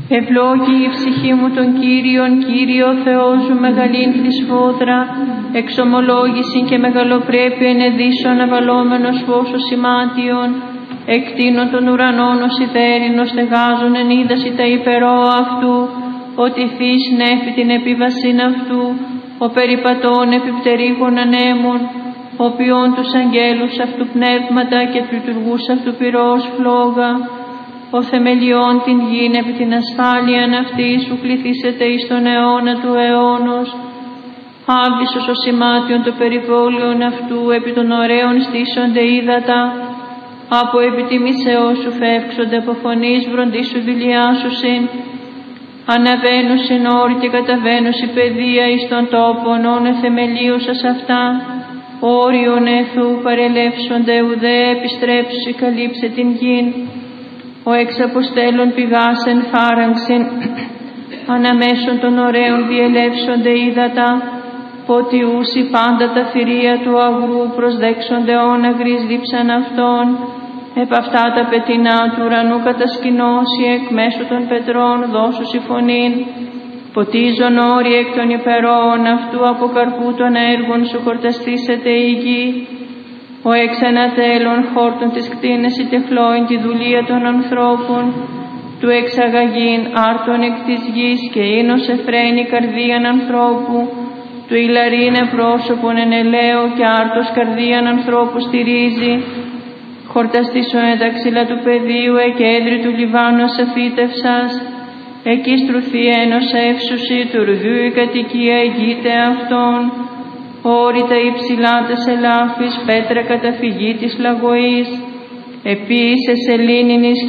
Ευλόγη η ψυχή μου τον Κύριον, Κύριο Θεός μου μεγαλήν τη σφόδρα, εξομολόγηση και μεγαλοπρέπεια ενεδίσσον αβαλόμενος φως σημάτιον, εκτείνων των ουρανών ως ιδέρινος στεγάζων εν είδαση τα υπερόα αυτού, ότι θείς νέφη την επίβασιν αυτού, ο περιπατών επιπτερίγων ανέμων, ο ποιών τους αγγέλους αυτού πνεύματα και του λειτουργούς αυτού πυρός φλόγα, ο θεμελιών την γην επί την ασφάλειαν αυτή σου κληθήσετε εις τον αιώνα του αιώνος, άβυσος ο σημάτιον το περιβόλιον αυτού επί των ωραίων στήσονται ύδατα, από επιτιμήσεώς σου φεύξονται από φωνής βροντίσου δηλιάσουσιν, αναβαίνουσιν όροι και καταβαίνουσι παιδεία εις των τόπων όνε θεμελίωσας αυτά, όριον εθού παρελεύσονται ουδέ επιστρέψουσι καλύψε την γην, ο εξαποστέλων πηγάσεν φάραγξεν, αναμέσων των ωραίων διελεύσονται ύδατα, πότι ούσι πάντα τα θηρία του αγρού προσδέξονται όναγρης δίψαν αυτών, επ' αυτά τα πετεινά του ουρανού κατασκηνώσει εκ μέσω των πετρών δώσου συμφωνήν, ποτίζον όροι εκ των υπερόων αυτού από καρπού των έργων σου χορταστήσεται η γη, ο εξ ανατέλων χόρτων της κτίνες η τεχλόην τη δουλεία των ανθρώπων, του εξαγαγήν άρτων εκ της γης και ίνος εφραίνει καρδίαν ανθρώπου, του ηλαρίνε πρόσωπον εν ελαίο και άρτος καρδίαν ανθρώπου στηρίζει, χορταστήσον εν τα ξύλα του πεδίου εκέντρη του Λιβάνου αφύτευσας, εκεί στρουθεί ένος εύσουσι του ρουδιού η κατοικία εγείται αυτών, όρητα υψηλά τες ελάφης, πέτρα καταφυγή της λαγωής, επίσης σελήνινης